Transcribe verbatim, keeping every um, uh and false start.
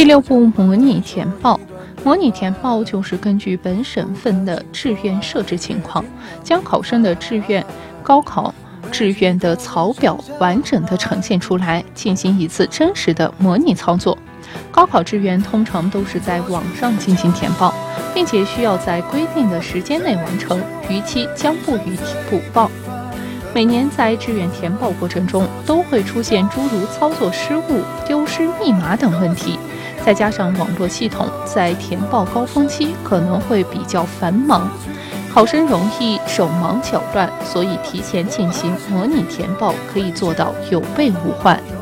第六步，模拟填报。模拟填报就是根据本省份的志愿设置情况，将考生的志愿、高考志愿的草表完整的呈现出来，进行一次真实的模拟操作。高考志愿通常都是在网上进行填报，并且需要在规定的时间内完成，逾期将不予补报。每年在志愿填报过程中，都会出现诸如操作失误、丢失密码等问题，再加上网络系统在填报高峰期可能会比较繁忙，考生容易手忙脚乱，所以提前进行模拟填报可以做到有备无患。